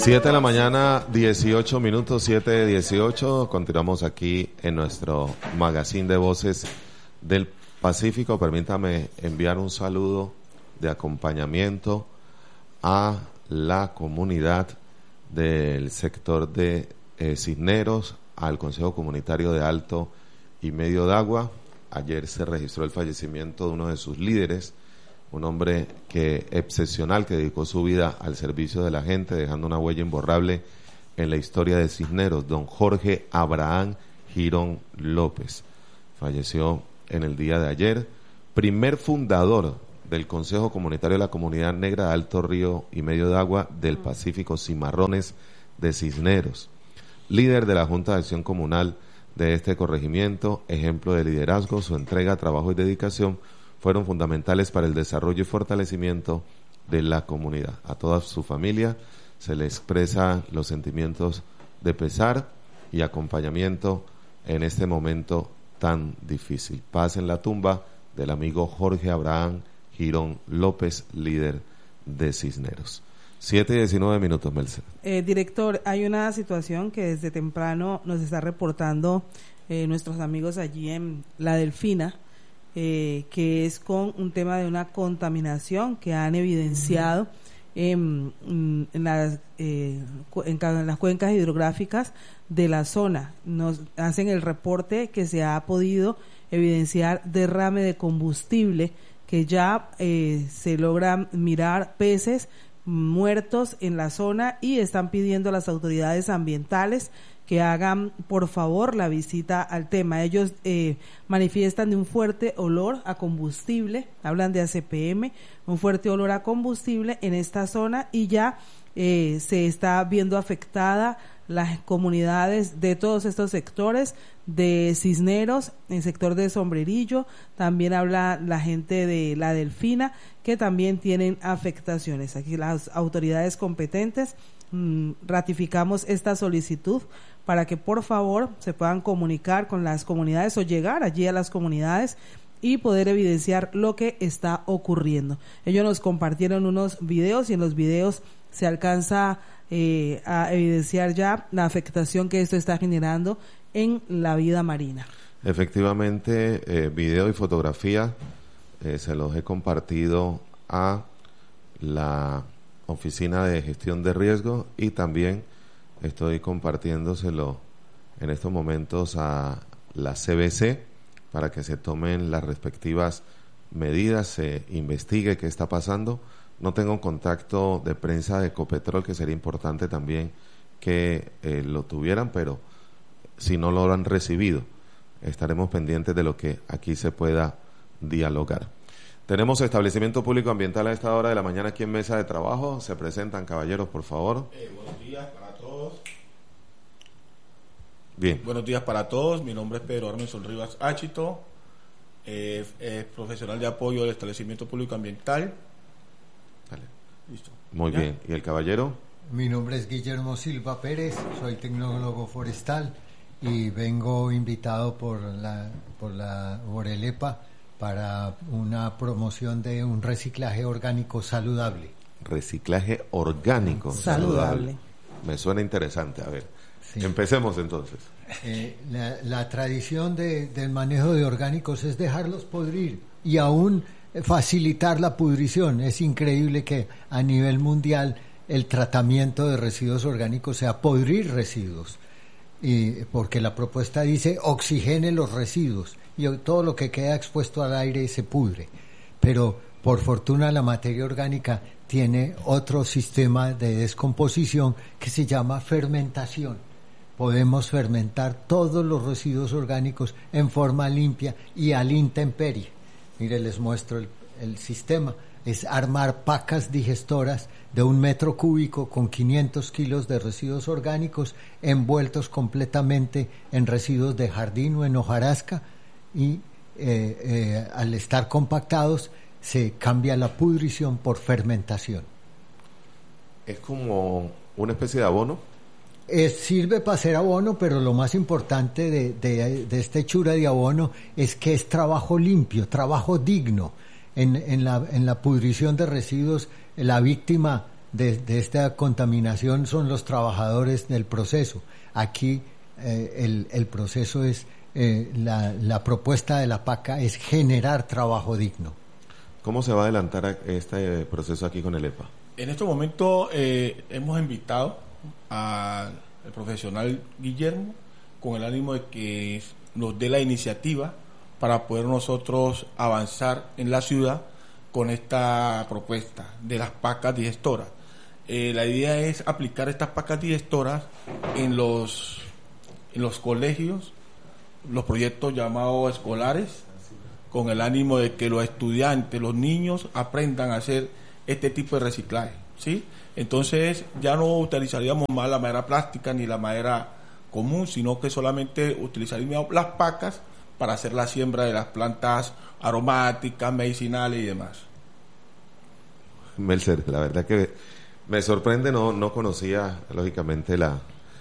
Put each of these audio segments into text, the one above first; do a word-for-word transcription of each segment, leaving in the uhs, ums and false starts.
siete de la mañana, dieciocho minutos, siete dieciocho. Continuamos aquí en nuestro magazine de voces del Pacífico. Permítame enviar un saludo de acompañamiento a la comunidad del sector de eh, Cisneros, al Consejo Comunitario de Alto y Medio de Agua. Ayer se registró el fallecimiento de uno de sus líderes, un hombre que excepcional, que dedicó su vida al servicio de la gente, dejando una huella imborrable en la historia de Cisneros, don Jorge Abraham Girón López. Falleció en el día de ayer, primer fundador del Consejo Comunitario de la Comunidad Negra de Alto Río y Medio de Agua del Pacífico Cimarrones de Cisneros, líder de la Junta de Acción Comunal de este corregimiento, ejemplo de liderazgo. Su entrega, trabajo y dedicación fueron fundamentales para el desarrollo y fortalecimiento de la comunidad. A toda su familia se le expresa los sentimientos de pesar y acompañamiento en este momento tan difícil. Paz en la tumba del amigo Jorge Abraham Girón López, líder de Cisneros. siete y diecinueve minutos, Melce. Eh, director, hay una situación que desde temprano nos está reportando eh, nuestros amigos allí en La Delfina, eh, que es con un tema de una contaminación que han evidenciado uh-huh. en, en, las, eh, en, en las cuencas hidrográficas de la zona. Nos hacen el reporte que se ha podido evidenciar derrame de combustible, que ya eh, se logra mirar peces muertos en la zona, y están pidiendo a las autoridades ambientales que hagan por favor la visita al tema. Ellos eh, manifiestan de un fuerte olor a combustible, hablan de A C P M, un fuerte olor a combustible en esta zona, y ya eh, se está viendo afectada las comunidades de todos estos sectores de Cisneros, el sector de Sombrerillo. También habla la gente de La Delfina, que también tienen afectaciones. Aquí las autoridades competentes mmm, ratificamos esta solicitud para que por favor se puedan comunicar con las comunidades o llegar allí a las comunidades y poder evidenciar lo que está ocurriendo. Ellos nos compartieron unos videos, y en los videos se alcanza eh, a evidenciar ya la afectación que esto está generando en la vida marina. Efectivamente, eh, video y fotografía eh, se los he compartido a la Oficina de Gestión de Riesgo, y también estoy compartiéndoselo en estos momentos a la C B C para que se tomen las respectivas medidas, se investigue qué está pasando. No tengo contacto de prensa de Ecopetrol, que sería importante también que eh, lo tuvieran, pero si no lo han recibido, estaremos pendientes de lo que aquí se pueda dialogar. Tenemos establecimiento público ambiental a esta hora de la mañana aquí en Mesa de Trabajo. Se presentan, caballeros, por favor. Eh, buenos días para todos. Bien. Buenos días para todos. Mi nombre es Pedro Armenzol Rivas Áchito, eh, eh, profesional de apoyo del establecimiento público ambiental. Dale. Listo. Muy ¿Ya? bien. ¿Y el caballero? Mi nombre es Guillermo Silva Pérez, soy tecnólogo forestal y vengo invitado por la por la por el E P A para una promoción de un reciclaje orgánico saludable. Reciclaje orgánico saludable. saludable. Me suena interesante. A ver, sí. Empecemos entonces. Eh, la, la tradición de, del manejo de orgánicos es dejarlos podrir y aún facilitar la pudrición. Es increíble que a nivel mundial el tratamiento de residuos orgánicos sea podrir residuos, y porque la propuesta dice oxigene los residuos y todo lo que queda expuesto al aire se pudre, pero por fortuna la materia orgánica tiene otro sistema de descomposición que se llama fermentación. Podemos fermentar todos los residuos orgánicos en forma limpia y a la intemperie. Mire, les muestro el, el sistema. Es armar pacas digestoras de un metro cúbico con quinientos kilos de residuos orgánicos envueltos completamente en residuos de jardín o en hojarasca, y eh, eh, al estar compactados se cambia la pudrición por fermentación. Es como una especie de abono. Eh, sirve para hacer abono, pero lo más importante de, de, de esta hechura de abono es que es trabajo limpio, trabajo digno. En, en, la, en la pudrición de residuos, la víctima de, de esta contaminación son los trabajadores del proceso. Aquí eh, el, el proceso es, eh, la, la propuesta de la PACA es generar trabajo digno. ¿Cómo se va a adelantar a este proceso aquí con el E P A? En este momento eh, hemos invitado al profesional Guillermo con el ánimo de que nos dé la iniciativa para poder nosotros avanzar en la ciudad con esta propuesta de las pacas digestoras. Eh, la idea es aplicar estas pacas digestoras en los, en los colegios, los proyectos llamados escolares, con el ánimo de que los estudiantes, los niños, aprendan a hacer este tipo de reciclaje, ¿sí? Entonces ya no utilizaríamos más la madera plástica ni la madera común, sino que solamente utilizaríamos las pacas para hacer la siembra de las plantas aromáticas, medicinales y demás. Melzer, la verdad que me sorprende, no no conocía lógicamente la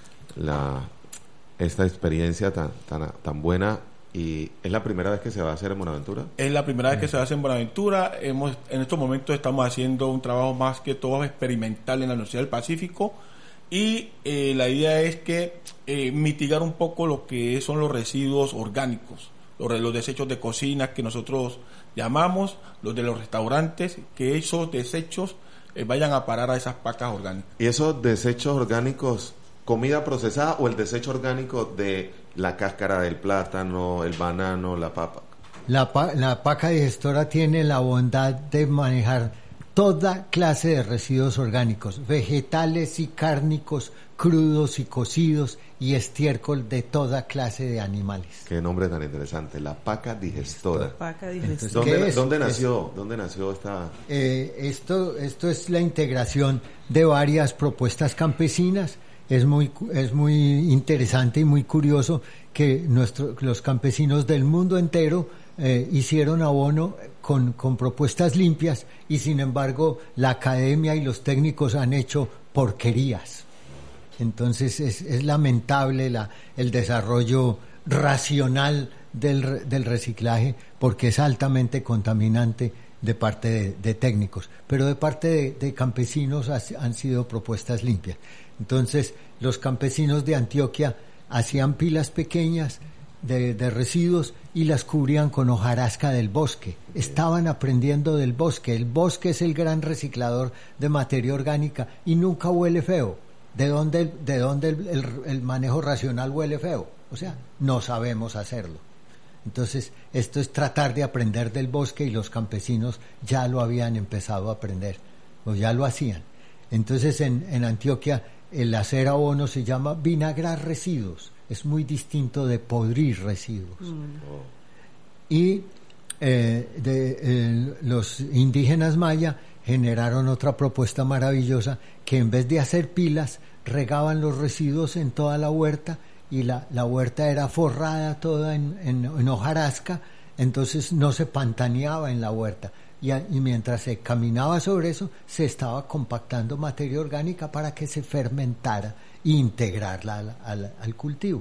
la esta experiencia tan tan tan buena. ¿Y es la primera vez que se va a hacer en Buenaventura? Es la primera vez que se hace en Buenaventura. Hemos, en estos momentos estamos haciendo un trabajo más que todo experimental en la Universidad del Pacífico y eh, la idea es que eh, mitigar un poco lo que son los residuos orgánicos, los, los desechos de cocina que nosotros llamamos, los de los restaurantes, que esos desechos eh, vayan a parar a esas pacas orgánicas. ¿Y esos desechos orgánicos, comida procesada o el desecho orgánico de la cáscara del plátano, el banano, la papa? La, pa- la paca digestora tiene la bondad de manejar toda clase de residuos orgánicos, vegetales y cárnicos, crudos y cocidos, y estiércol de toda clase de animales. Qué nombre tan interesante, la paca digestora. Paca digestora. ¿Dónde, ¿Qué es? ¿dónde nació? ¿Dónde nació esta? Eh, esto, esto es la integración de varias propuestas campesinas. Es muy, es muy interesante y muy curioso que nuestro, los campesinos del mundo entero eh, hicieron abono con, con propuestas limpias y sin embargo la academia y los técnicos han hecho porquerías. Entonces es, es lamentable la, el desarrollo racional del, del reciclaje porque es altamente contaminante de parte de, de técnicos, pero de parte de, de campesinos has, han sido propuestas limpias. Entonces, los campesinos de Antioquia hacían pilas pequeñas de, de residuos y las cubrían con hojarasca del bosque. Estaban aprendiendo del bosque. El bosque es el gran reciclador de materia orgánica y nunca huele feo. ¿De dónde, de dónde el, el, el manejo racional huele feo? O sea, no sabemos hacerlo. Entonces, esto es tratar de aprender del bosque y los campesinos ya lo habían empezado a aprender, o ya lo hacían. Entonces, en, en Antioquia, el hacer abono se llama vinagrar residuos. Es muy distinto de podrir residuos. Mm. Oh. Y eh, de, eh, los indígenas maya generaron otra propuesta maravillosa, que en vez de hacer pilas, regaban los residuos en toda la huerta, y la, la huerta era forrada toda en, en, en hojarasca, entonces no se pantaneaba en la huerta. Y, a, y mientras se caminaba sobre eso, se estaba compactando materia orgánica para que se fermentara e integrarla al, al, al cultivo.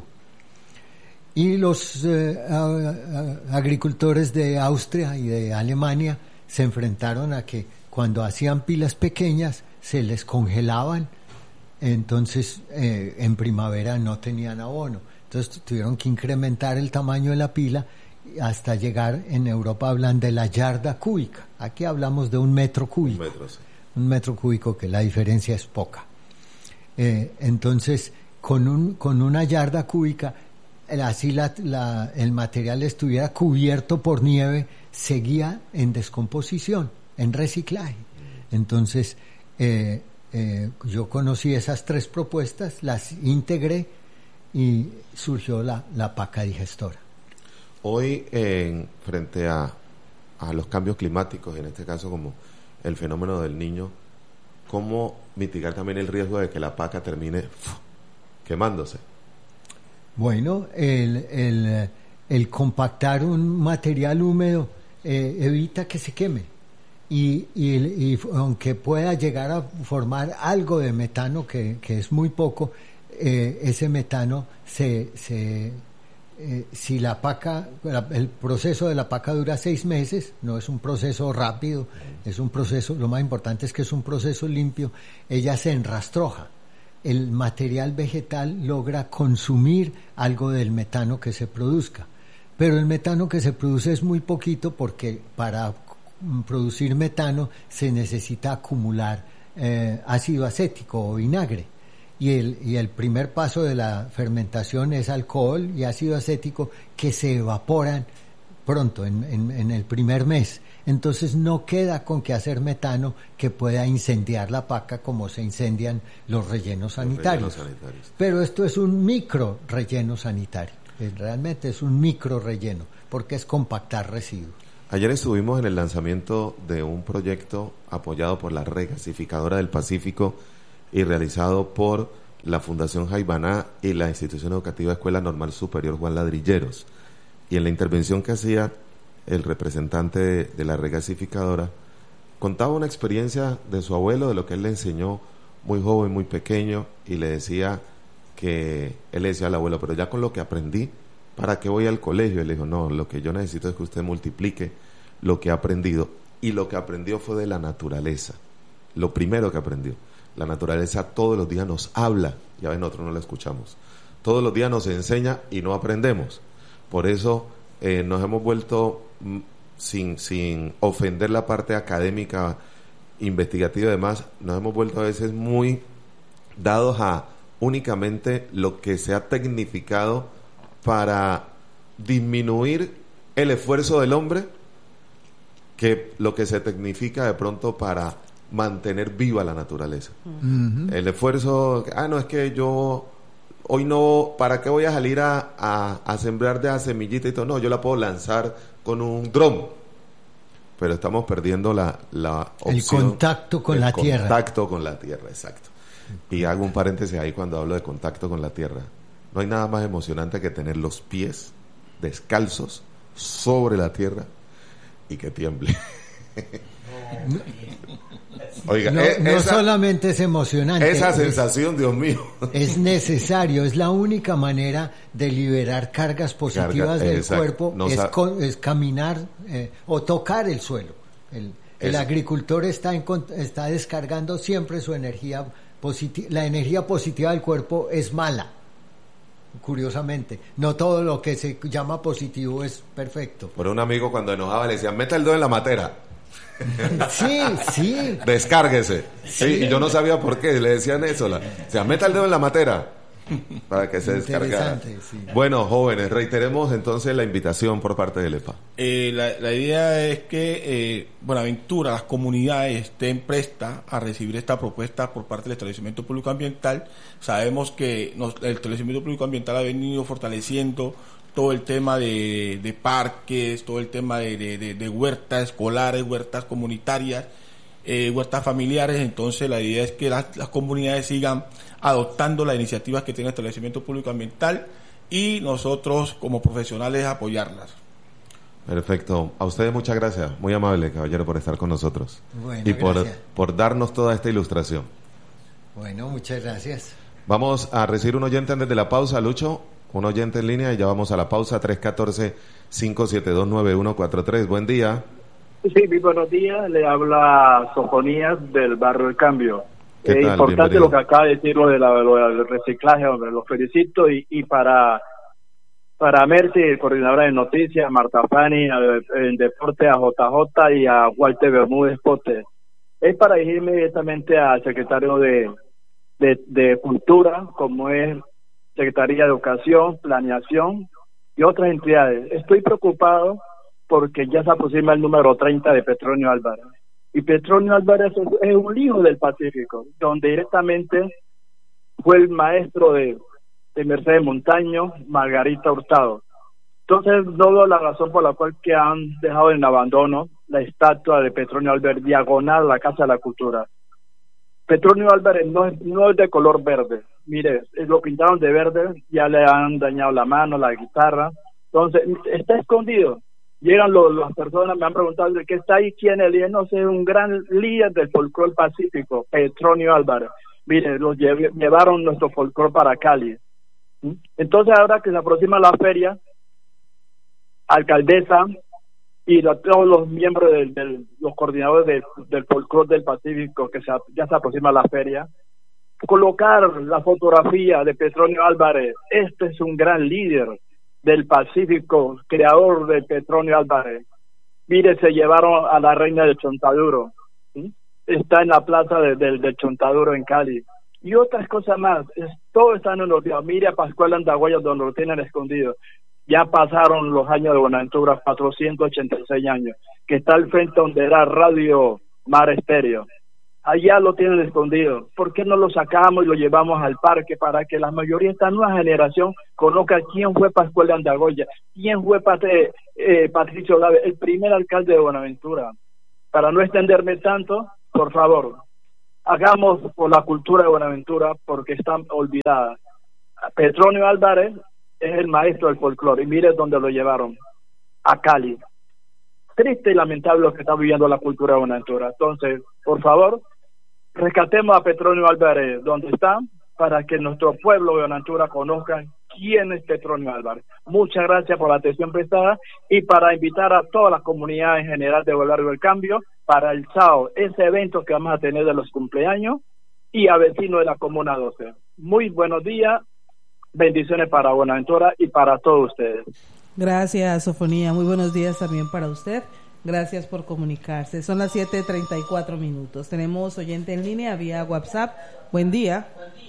Y los eh, a, a, agricultores de Austria y de Alemania se enfrentaron a que cuando hacían pilas pequeñas se les congelaban, entonces eh, en primavera no tenían abono. Entonces tuvieron que incrementar el tamaño de la pila hasta llegar, en Europa hablan de la yarda cúbica. Aquí hablamos de un metro cúbico. Un metro, sí. Un metro cúbico, que la diferencia es poca. Eh, entonces, con, un, con una yarda cúbica, así la, la, el material estuviera cubierto por nieve, seguía en descomposición, en reciclaje. Entonces, eh, eh, yo conocí esas tres propuestas, las integré y surgió la, la paca digestora. Hoy, en, frente a, a los cambios climáticos, en este caso como el fenómeno del Niño, ¿cómo mitigar también el riesgo de que la paca termine ¡fuf! Quemándose? Bueno, el, el, el compactar un material húmedo eh, evita que se queme y, y, y aunque pueda llegar a formar algo de metano, que, que es muy poco, eh, ese metano se... se eh, si la paca, la, el proceso de la paca dura seis meses, no es un proceso rápido, es un proceso, lo más importante es que es un proceso limpio, ella se enrastroja. El material vegetal logra consumir algo del metano que se produzca, pero el metano que se produce es muy poquito porque para producir metano se necesita acumular eh, ácido acético o vinagre. Y el, y el primer paso de la fermentación es alcohol y ácido acético que se evaporan pronto, en, en, en el primer mes. Entonces no queda con qué hacer metano que pueda incendiar la paca como se incendian los rellenos sanitarios. Los rellenos sanitarios. Pero esto es un micro relleno sanitario. Realmente es un micro relleno porque es compactar residuos. Ayer estuvimos en el lanzamiento de un proyecto apoyado por la Regasificadora del Pacífico y realizado por la Fundación Jaibaná y la Institución Educativa Escuela Normal Superior Juan Ladrilleros. Y en la intervención que hacía el representante de, de la Regasificadora, contaba una experiencia de su abuelo, de lo que él le enseñó muy joven, muy pequeño, y le decía que, él le decía al abuelo, pero ya con lo que aprendí, ¿para qué voy al colegio? Y él le dijo, no, lo que yo necesito es que usted multiplique lo que ha aprendido. Y lo que aprendió fue de la naturaleza. Lo primero que aprendió. La naturaleza todos los días nos habla, ya ven, nosotros no la escuchamos. Todos los días nos enseña y no aprendemos. Por eso eh, nos hemos vuelto, mm, sin, sin ofender la parte académica, investigativa y demás, nos hemos vuelto a veces muy dados a únicamente lo que se ha tecnificado para disminuir el esfuerzo del hombre, que lo que se tecnifica de pronto para mantener viva la naturaleza. Uh-huh. El esfuerzo, ah, no, es que yo hoy no, ¿para qué voy a salir a, a, a sembrar de la semillita y todo? No, yo la puedo lanzar con un dron. Pero estamos perdiendo la, la opción. El contacto con la tierra. El contacto con la tierra, exacto. Y hago un paréntesis ahí cuando hablo de contacto con la tierra. No hay nada más emocionante que tener los pies descalzos sobre la tierra y que tiemble. No, Oiga, no, eh, no esa, solamente es emocionante. Esa es, sensación, Dios mío. Es necesario, es la única manera de liberar cargas positivas Carga, del exacto. cuerpo, no es, con, es caminar eh, o tocar el suelo. El, el agricultor está, en, está descargando siempre su energía positiva. La energía positiva del cuerpo es mala. Curiosamente, no todo lo que se llama positivo es perfecto. Por un amigo cuando enojaba le decían, meta el dedo en la matera. Sí, sí. Descárguese. Sí. Sí, y yo no sabía por qué le decían eso. La, o sea, meta el dedo en la matera para que se descargara. Sí. Bueno, jóvenes, reiteremos entonces la invitación por parte del E P A. Eh, la, la idea es que eh, Buenaventura, las comunidades estén prestas a recibir esta propuesta por parte del establecimiento público ambiental. Sabemos que nos, el establecimiento público ambiental ha venido fortaleciendo todo el tema de, de parques, todo el tema de, de, de, de huertas escolares, huertas comunitarias, eh, huertas familiares. Entonces la idea es que las, las comunidades sigan adoptando las iniciativas que tiene el establecimiento público ambiental y nosotros como profesionales apoyarlas. Perfecto. A ustedes muchas gracias. Muy amable, caballero, por estar con nosotros. Bueno, y por, por darnos toda esta ilustración. Bueno, muchas gracias. Vamos a recibir un oyente antes de la pausa, Lucho. Un oyente en línea y ya vamos a la pausa. Tres uno cuatro, cinco siete dos, nueve uno cuatro tres. Buen día. Sí, muy buenos días. Le habla Sofonías del Barrio El Cambio. Es tal? importante Bienvenido. Lo que acaba de decir lo, de la, lo del reciclaje, hombre, los felicito. Y, y para para Mercy, coordinadora de noticias, Marta Fani, en deporte a J J y a Walter Bermúdez Pote. Es para dirigirme directamente al secretario de, de, de Cultura, como es Secretaría de Educación, Planeación y otras entidades. Estoy preocupado porque ya se aproxima el número treinta de Petronio Álvarez. Y Petronio Álvarez es un hijo del Pacífico, donde directamente fue el maestro de, de Mercedes Montaño, Margarita Hurtado. Entonces no veo la razón por la cual que han dejado en abandono la estatua de Petronio Álvarez diagonal a la Casa de la Cultura. Petronio Álvarez no es, no es de color verde. Mire, lo pintaron de verde, ya le han dañado la mano, la guitarra. Entonces, está escondido. Llegan los, las personas, me han preguntado de qué está ahí, quién es. Y no sé, un gran líder del folclore pacífico, Petronio Álvarez. Mire, los lle- llevaron nuestro folclore para Cali. Entonces, ahora que se aproxima la feria, alcaldesa y lo, todos los miembros de, de los coordinadores de, del folclore del Pacífico, que se, ya se aproxima la feria, colocar la fotografía de Petronio Álvarez. Este es un gran líder del Pacífico, creador de Petronio Álvarez. Mire, se llevaron a la reina del Chontaduro, ¿sí? Está en la plaza de, de, del Chontaduro en Cali. Y otras cosas más, es, todo está en los días. Mire a Pascual Andahuaylas donde lo tienen escondido. Ya pasaron los años de Buenaventura, cuatrocientos ochenta y seis años, que está al frente donde era Radio Mar Estéreo. Allá lo tienen escondido. ¿Por qué no lo sacamos y lo llevamos al parque para que la mayoría de esta nueva generación conozca quién fue Pascual de Andahuaylas, quién fue Pate, eh, Patricio Gávez, el primer alcalde de Buenaventura? Para no extenderme tanto, por favor, hagamos por la cultura de Buenaventura porque está olvidada. Petronio Álvarez es el maestro del folclore y mire dónde lo llevaron, a Cali. Triste y lamentable lo que está viviendo la cultura de Buenaventura. Entonces, por favor, rescatemos a Petronio Álvarez donde está para que nuestro pueblo de Buenaventura conozca quién es Petronio Álvarez. Muchas gracias por la atención prestada y para invitar a toda la comunidad en general de Barrio del Cambio para el sábado, ese evento que vamos a tener de los cumpleaños y a vecinos de la Comuna doce. Muy buenos días. Bendiciones para Buenaventura y para todos ustedes. Gracias, Sofonía. Muy buenos días también para usted. Gracias por comunicarse. Son las siete treinta y cuatro minutos. Tenemos oyente en línea vía WhatsApp. Buen día.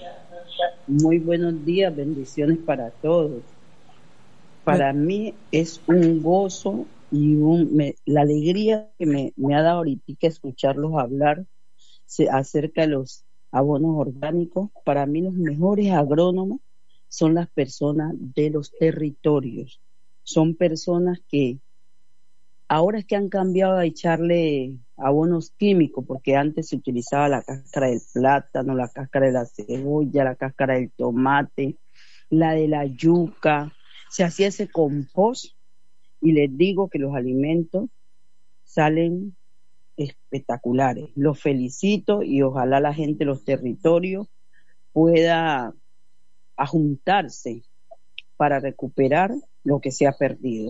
Muy buenos días. Bendiciones para todos. Para Bien. mí es un gozo y un me, la alegría que me, me ha dado ahorita escucharlos hablar se, acerca de los abonos orgánicos. Para mí los mejores agrónomos son las personas de los territorios, son personas que ahora es que han cambiado a echarle abonos químicos, porque antes se utilizaba la cáscara del plátano, la cáscara de la cebolla, la cáscara del tomate, la de la yuca, se hacía ese compost y les digo que los alimentos salen espectaculares. Los felicito y ojalá la gente de los territorios pueda a juntarse para recuperar lo que se ha perdido.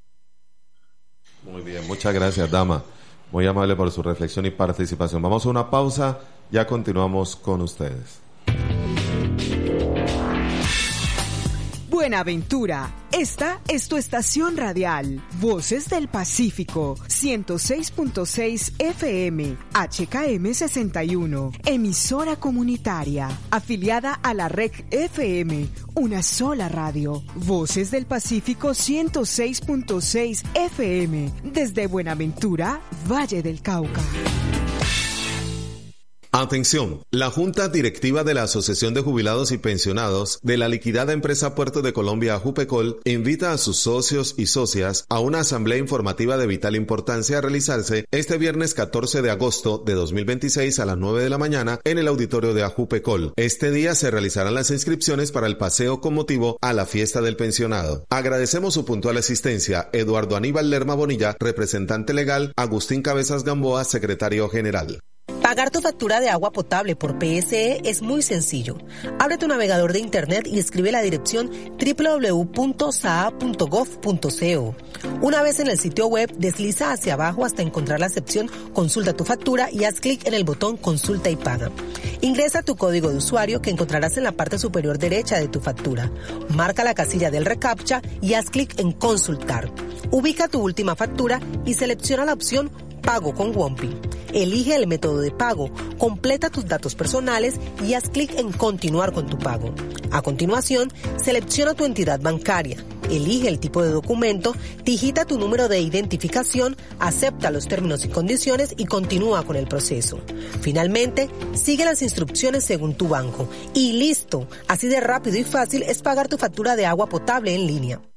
Muy bien, muchas gracias, dama. Muy amable por su reflexión y participación. Vamos a una pausa, ya continuamos con ustedes. Buenaventura, esta es tu estación radial, Voces del Pacífico, ciento seis punto seis F M, H K M sesenta y uno, emisora comunitaria, afiliada a la R E C F M, una sola radio, Voces del Pacífico ciento seis punto seis F M, desde Buenaventura, Valle del Cauca. Atención, la Junta Directiva de la Asociación de Jubilados y Pensionados de la liquidada empresa Puerto de Colombia Ajupecol invita a sus socios y socias a una asamblea informativa de vital importancia a realizarse este viernes catorce de agosto de dos mil veintiséis a las nueve de la mañana en el auditorio de Ajupecol. Este día se realizarán las inscripciones para el paseo con motivo a la fiesta del pensionado. Agradecemos su puntual asistencia. Eduardo Aníbal Lerma Bonilla, representante legal, Agustín Cabezas Gamboa, secretario general. Pagar tu factura de agua potable por P S E es muy sencillo. Abre tu navegador de internet y escribe la dirección doble u doble u doble u punto s a a punto gov punto co. Una vez en el sitio web, desliza hacia abajo hasta encontrar la sección Consulta tu factura y haz clic en el botón Consulta y paga. Ingresa tu código de usuario que encontrarás en la parte superior derecha de tu factura. Marca la casilla del reCAPTCHA y haz clic en Consultar. Ubica tu última factura y selecciona la opción Pago con WOMPI. Elige el método de pago, completa tus datos personales y haz clic en Continuar con tu pago. A continuación, selecciona tu entidad bancaria, elige el tipo de documento, digita tu número de identificación, acepta los términos y condiciones y continúa con el proceso. Finalmente, sigue las instrucciones según tu banco y listo. Así de rápido y fácil es pagar tu factura de agua potable en línea.